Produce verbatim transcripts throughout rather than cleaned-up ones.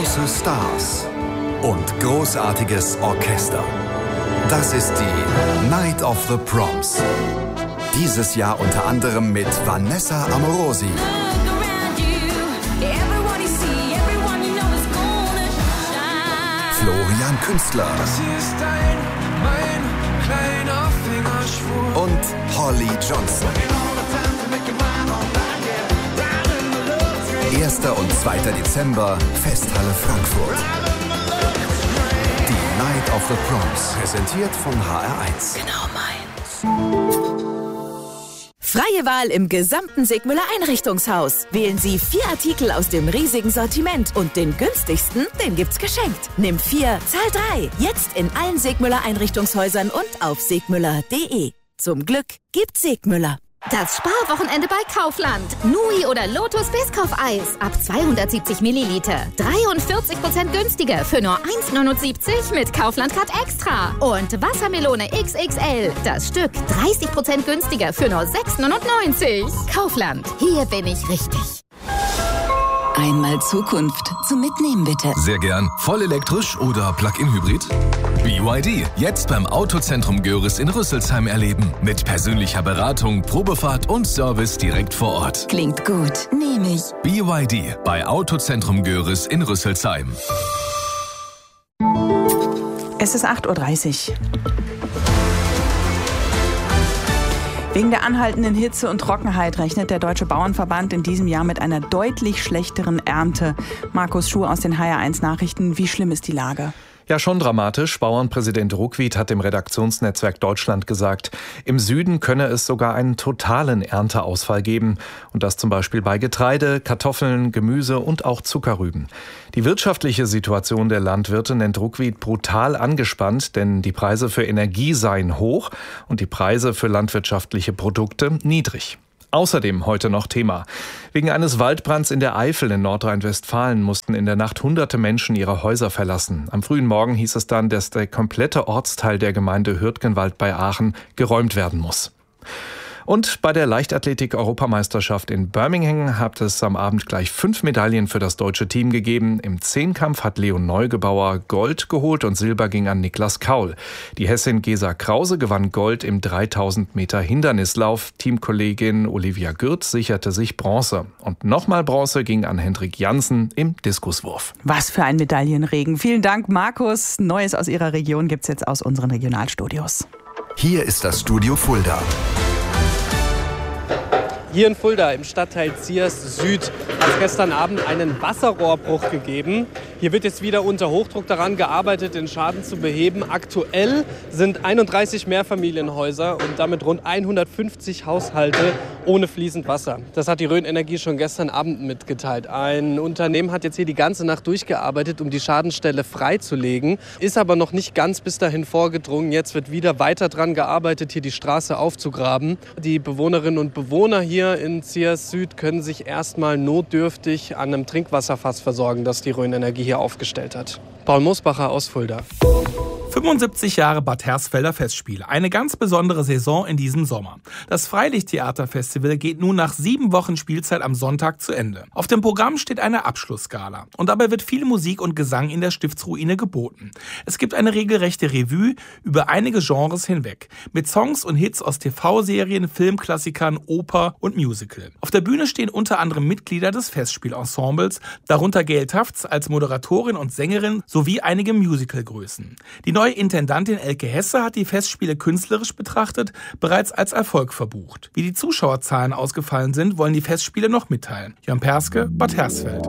Große Stars und großartiges Orchester. Das ist die Night of the Proms. Dieses Jahr unter anderem mit Vanessa Amorosi, Florian Künstler und Holly Johnson. erster und zweiter Dezember, Festhalle Frankfurt. Die Night of the Proms, präsentiert von H R eins. Genau meins. Freie Wahl im gesamten Segmüller Einrichtungshaus. Wählen Sie vier Artikel aus dem riesigen Sortiment und den günstigsten, den gibt's geschenkt. Nimm vier, zahl drei. Jetzt in allen Segmüller Einrichtungshäusern und auf segmüller punkt de. Zum Glück gibt's Segmüller. Das Sparwochenende bei Kaufland. Nui oder Lotus Biskuff-Eis ab zweihundertsiebzig Milliliter. dreiundvierzig Prozent günstiger für nur eins neunundsiebzig mit Kaufland-Card Extra. Und Wassermelone X X L. Das Stück dreißig Prozent günstiger für nur sechs neunundneunzig. Kaufland. Hier bin ich richtig. Einmal Zukunft zum Mitnehmen, bitte. Sehr gern. Voll elektrisch oder Plug-in-Hybrid? B Y D. Jetzt beim Autozentrum Görres in Rüsselsheim erleben. Mit persönlicher Beratung, Probefahrt und Service direkt vor Ort. Klingt gut. Nehme ich. B Y D. Bei Autozentrum Görres in Rüsselsheim. Es ist acht Uhr dreißig. Wegen der anhaltenden Hitze und Trockenheit rechnet der Deutsche Bauernverband in diesem Jahr mit einer deutlich schlechteren Ernte. Markus Schuh aus den H R eins Nachrichten. Wie schlimm ist die Lage? Ja, schon dramatisch. Bauernpräsident Ruckwied hat dem Redaktionsnetzwerk Deutschland gesagt, im Süden könne es sogar einen totalen Ernteausfall geben. Und das zum Beispiel bei Getreide, Kartoffeln, Gemüse und auch Zuckerrüben. Die wirtschaftliche Situation der Landwirte nennt Ruckwied brutal angespannt, denn die Preise für Energie seien hoch und die Preise für landwirtschaftliche Produkte niedrig. Außerdem heute noch Thema. Wegen eines Waldbrands in der Eifel in Nordrhein-Westfalen mussten in der Nacht hunderte Menschen ihre Häuser verlassen. Am frühen Morgen hieß es dann, dass der komplette Ortsteil der Gemeinde Hürtgenwald bei Aachen geräumt werden muss. Und bei der Leichtathletik-Europameisterschaft in Birmingham hat es am Abend gleich fünf Medaillen für das deutsche Team gegeben. Im Zehnkampf hat Leon Neugebauer Gold geholt und Silber ging an Niklas Kaul. Die Hessin Gesa Krause gewann Gold im dreitausend Meter Hindernislauf. Teamkollegin Olivia Gürt sicherte sich Bronze. Und nochmal Bronze ging an Hendrik Jansen im Diskuswurf. Was für ein Medaillenregen. Vielen Dank, Markus. Neues aus Ihrer Region gibt's jetzt aus unseren Regionalstudios. Hier ist das Studio Fulda. Hier in Fulda im Stadtteil Ziers Süd hat es gestern Abend einen Wasserrohrbruch gegeben. Hier wird jetzt wieder unter Hochdruck daran gearbeitet, den Schaden zu beheben. Aktuell sind einunddreißig Mehrfamilienhäuser und damit rund hundertfünfzig Haushalte ohne fließend Wasser. Das hat die Rhön Energie schon gestern Abend mitgeteilt. Ein Unternehmen hat jetzt hier die ganze Nacht durchgearbeitet, um die Schadensstelle freizulegen, ist aber noch nicht ganz bis dahin vorgedrungen. Jetzt wird wieder weiter dran gearbeitet, hier die Straße aufzugraben. Die Bewohnerinnen und Bewohner hier in Ziers Süd können sich erstmal notdürftig an einem Trinkwasserfass versorgen, das die Rhön Energie hier aufgestellt hat. Paul Mosbacher aus Fulda. fünfundsiebzig Jahre Bad Hersfelder Festspiele. Eine ganz besondere Saison in diesem Sommer. Das Freilichttheaterfestival geht nun nach sieben Wochen Spielzeit am Sonntag zu Ende. Auf dem Programm steht eine Abschlussgala. Und dabei wird viel Musik und Gesang in der Stiftsruine geboten. Es gibt eine regelrechte Revue über einige Genres hinweg. Mit Songs und Hits aus T V-Serien, Filmklassikern, Oper und Musical. Auf der Bühne stehen unter anderem Mitglieder des Festspielensembles, darunter Gail Tafts als Moderatorin und Sängerin sowie einige Musicalgrößen. Die neue Intendantin Elke Hesse hat die Festspiele künstlerisch betrachtet bereits als Erfolg verbucht. Wie die Zuschauerzahlen ausgefallen sind, wollen die Festspiele noch mitteilen. Jörn Perske, Bad Hersfeld.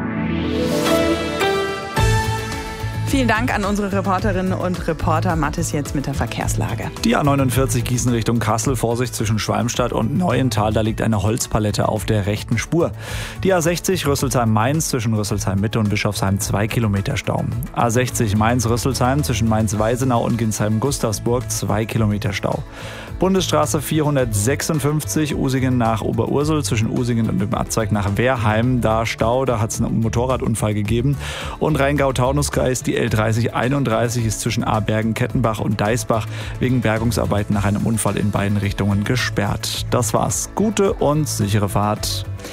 Vielen Dank an unsere Reporterinnen und Reporter. Mathis jetzt mit der Verkehrslage. Die A neunundvierzig Gießen Richtung Kassel, Vorsicht zwischen Schwalmstadt und Neuental, da liegt eine Holzpalette auf der rechten Spur. Die A sechzig Rüsselsheim-Mainz zwischen Rüsselsheim-Mitte und Bischofsheim zwei Kilometer Stau. A sechzig Mainz-Rüsselsheim zwischen Mainz-Weisenau und Ginsheim-Gustavsburg zwei Kilometer Stau. Bundesstraße vierhundertsechsundfünfzig Usingen nach Oberursel zwischen Usingen und dem Abzweig nach Wehrheim, da Stau, da hat es einen Motorradunfall gegeben. Und Rheingau-Taunus-Kreis, die L dreißig einunddreißig ist zwischen Abergen, Kettenbach und Deisbach wegen Bergungsarbeiten nach einem Unfall in beiden Richtungen gesperrt. Das war's. Gute und sichere Fahrt.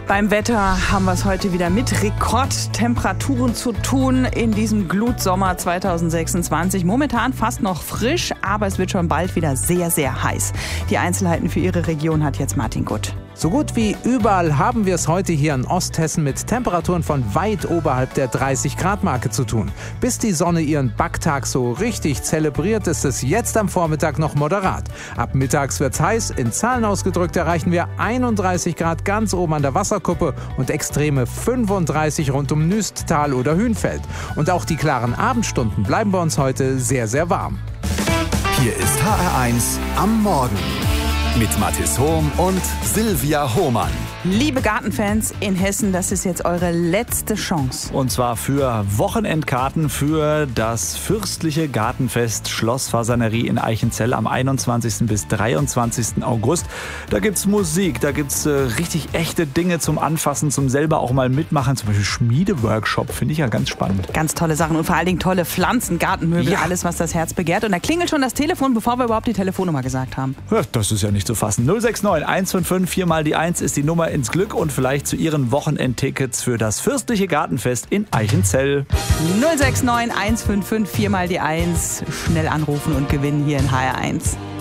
Beim Wetter haben wir es heute wieder mit Rekordtemperaturen zu tun in diesem Glutsommer zweitausendsechsundzwanzig. Momentan fast noch frisch, aber es wird schon bald wieder sehr, sehr heiß. Die Einzelheiten für Ihre Region hat jetzt Martin Gutt. So gut wie überall haben wir es heute hier in Osthessen mit Temperaturen von weit oberhalb der dreißig Grad Marke zu tun. Bis die Sonne ihren Backtag so richtig zelebriert, ist es jetzt am Vormittag noch moderat. Ab mittags wird's heiß. In Zahlen ausgedrückt erreichen wir einunddreißig Grad ganz oben an der Wasserkuppe und extreme fünfunddreißig rund um Nüsttal oder Hünfeld. Und auch die klaren Abendstunden bleiben bei uns heute sehr, sehr warm. Hier ist H R eins am Morgen mit Mathis Hohm und Silvia Hohmann. Liebe Gartenfans in Hessen, das ist jetzt eure letzte Chance. Und zwar für Wochenendkarten für das fürstliche Gartenfest Schloss Fasanerie in Eichenzell am einundzwanzigsten bis dreiundzwanzigsten August. Da gibt's Musik, da gibt's äh, richtig echte Dinge zum Anfassen, zum selber auch mal mitmachen. Zum Beispiel Schmiedeworkshop, finde ich ja ganz spannend. Ganz tolle Sachen und vor allen Dingen tolle Pflanzen, Gartenmöbel, ja. Alles, was das Herz begehrt. Und da klingelt schon das Telefon, bevor wir überhaupt die Telefonnummer gesagt haben. Ja, das ist ja nicht zu fassen. null sechs neun eins fünf fünf vier mal die eins ist die Nummer ins Glück und vielleicht zu Ihren Wochenendtickets für das fürstliche Gartenfest in Eichenzell. null sechs neun eins fünf fünf vier mal die eins. Schnell anrufen und gewinnen hier in H R eins.